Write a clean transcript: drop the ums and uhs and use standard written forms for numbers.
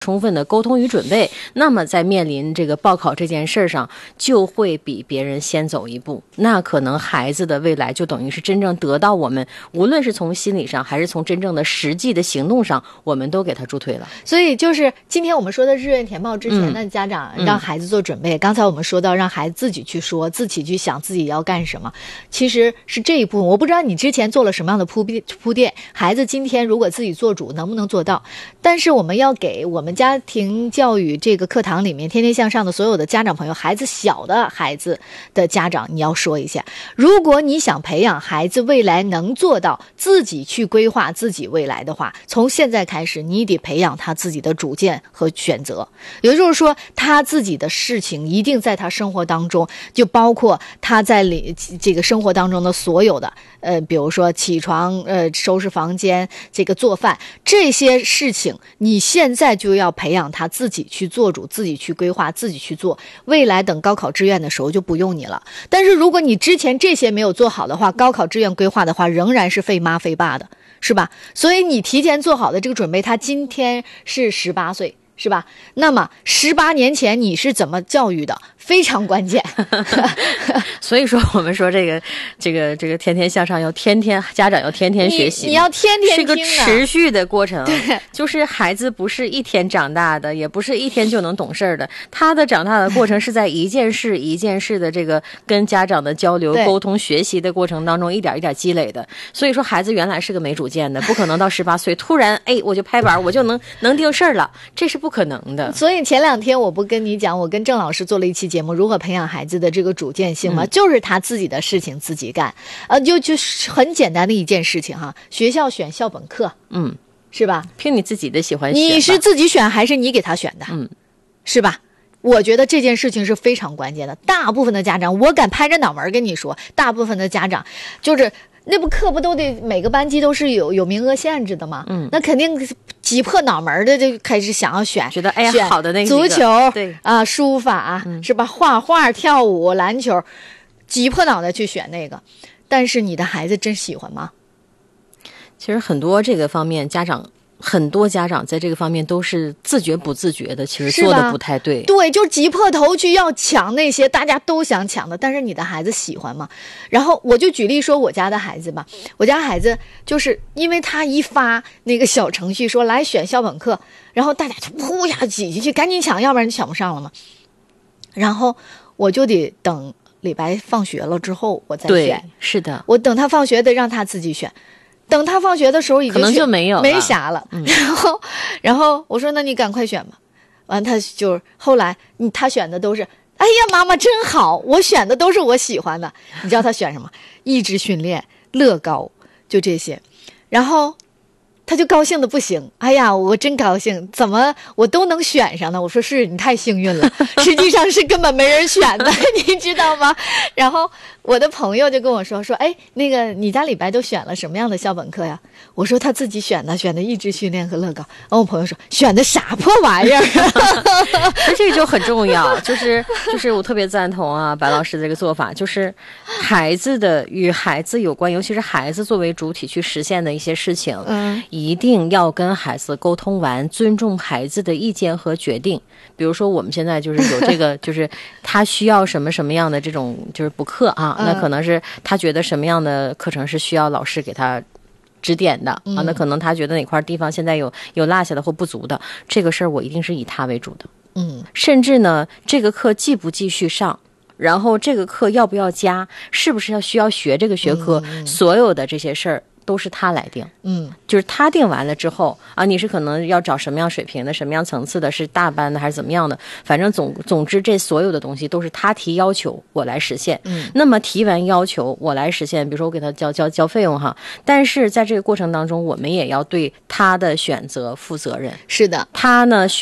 充分的沟通与准备，那么在面临这个报考这件事上，就会比别人先走一步。那可能孩子的未来就等于是真正得到我们，无论是从心理上还是从真正的实际的行动上，我们都给他助推了。 所以就是今天我们说的志愿填报之前呢，家长让孩子做准备。刚才我们说到让孩子自己去说，自己去想自己要干什么，其实是这一部分。我不知道你之前做了什么样的铺垫，孩子今天如果自己做主能不能做到？但是我们要给我们家庭教育这个课堂里面天天向上的所有的家长朋友，孩子小的孩子的家长，你要说一下，如果你想培养孩子未来能做到自己去规划自己未来的话，从现在开始你得培养他自己的主见和选择。也就是说，他自己的事情一定在他生活当中，就包括他在这个生活当中的所有的比如说起床收拾房间，这个做饭，这些事情你现在就要培养他自己去做主，自己去规划，自己去做，未来等高考志愿的时候就不用你了。但是如果你之前这些没有做好的话，高考志愿规划的话仍然是费妈费爸的，是吧？所以你提前做好的这个准备，他今天是18岁，是吧？那么18年前你是怎么教育的？非常关键。 所以说我们说这个天天向上，要天天家长要天天学习， 你要天天听， 是个持续的过程。 对， 就是孩子不是一天长大的，也不是一天就能懂事的，他的长大的过程是在一件事一件事的这个跟家长的交流、沟通、学习的过程当中一点一点积累的。所以说孩子原来是个没主见的，不可能到18岁突然我就拍板，我就能定事儿了，这是不可能的。 所以前2天我不跟你讲，我跟郑老师做了一期节目，如何培养孩子的这个主见性嘛，就是他自己的事情自己干，就是很简单的一件事情哈。学校选校本课，是吧？ 凭你自己的喜欢选， 你是自己选还是你给他选的？是吧？我觉得这件事情是非常关键的。大部分的家长，我敢拍着脑门跟你说，大部分的家长就是那不课不都得每个班级都是有名额限制的吗？那肯定挤破脑门的就开始想要选， 觉得好的那个足球， 对啊，书法，是吧？画画、跳舞、篮球，挤破脑袋去选那个。但是你的孩子真喜欢吗？ 其实很多这个方面很多家长在这个方面都是自觉不自觉的，其实做的不太对。 对，就挤破头去要抢那些大家都想抢的，但是你的孩子喜欢吗？然后我就举例说我家的孩子吧，我家孩子就是因为他一发那个小程序说来选校本课，然后大家就扑一下挤进去，赶紧抢，要不然就抢不上了嘛。然后我就得等礼拜放学了之后我再选。 对，是的， 我等他放学得让他自己选。等他放学的时候已经可能就没啥了，然后我说那你赶快选吧，完他就后来他选的都是哎呀妈妈真好，我选的都是我喜欢的。你知道他选什么？益智训练、乐高，就这些，然后他就高兴的不行，哎呀我真高兴，怎么我都能选上呢？我说是你太幸运了，实际上是根本没人选的，你知道吗？然后我的朋友就跟我说哎，那个你家李白都选了什么样的校本课呀？我说他自己选的益智训练和乐高。然后我朋友说选的啥破玩意儿？ 这个就很重要，就是我特别赞同啊白老师这个做法，就是孩子的与孩子有关，尤其是孩子作为主体去实现的一些事情，一定要跟孩子沟通完，尊重孩子的意见和决定。比如说我们现在就是有这个就是他需要什么样的这种就是补课啊，那可能是他觉得什么样的课程是需要老师给他指点的啊，那可能他觉得哪块地方现在有落下的或不足的，这个事儿我一定是以他为主的。甚至呢这个课继不继续上，然后这个课要不要加，是不是需要学这个学科，所有的这些事儿都是他来定。就是他定完了之后啊，你是可能要找什么样水平的，什么样层次的，是大班的还是怎么样的，反正总之这所有的东西都是他提要求我来实现。那么提完要求我来实现，比如说我给他交费用哈，但是在这个过程当中我们也要对他的选择负责任。 是的， 他呢